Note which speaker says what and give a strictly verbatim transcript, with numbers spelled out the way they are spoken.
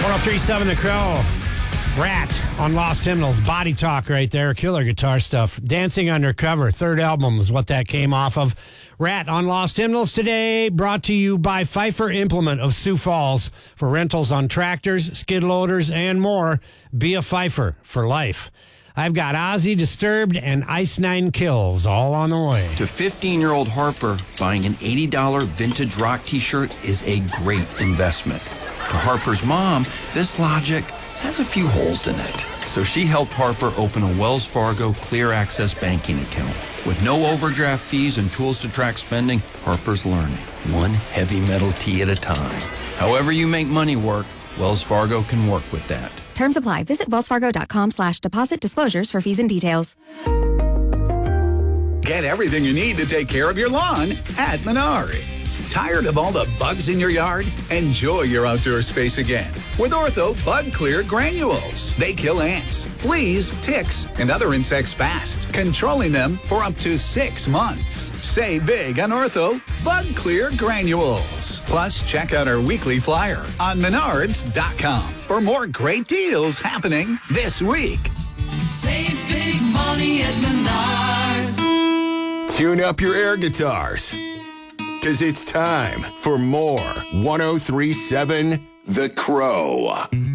Speaker 1: oh three point seven The Crow. Rat on Lost Hymnals. Body Talk right there. Killer guitar stuff. Dancing Undercover. Third album is what that came off of. Rat on Lost Hymnals today. Brought to you by Pfeiffer Implement of Sioux Falls. For rentals on tractors, skid loaders, and more. Be a Pfeiffer for life. I've got Ozzy Disturbed and Ice Nine Kills all on the way.
Speaker 2: To fifteen-year-old Harper, buying an eighty dollars vintage rock t-shirt is a great investment. To Harper's mom, this logic has a few holes in it. So she helped Harper open a Wells Fargo Clear Access banking account. With no overdraft fees and tools to track spending, Harper's learning, one heavy metal tee at a time. However you make money work, Wells Fargo can work with that.
Speaker 3: Terms apply. Visit wellsfargo.com slash deposit disclosures for fees and details.
Speaker 4: Get everything you need to take care of your lawn at Menards. Tired of all the bugs in your yard? Enjoy your outdoor space again with Ortho Bug Clear Granules. They kill ants, fleas, ticks, and other insects fast, controlling them for up to six months. Save big on Ortho Bug Clear Granules. Plus, check out our weekly flyer on menards dot com for more great deals happening this week.
Speaker 5: Save big money at Menards.
Speaker 6: Tune up your air guitars, because it's time for more one oh three point seven The Crow.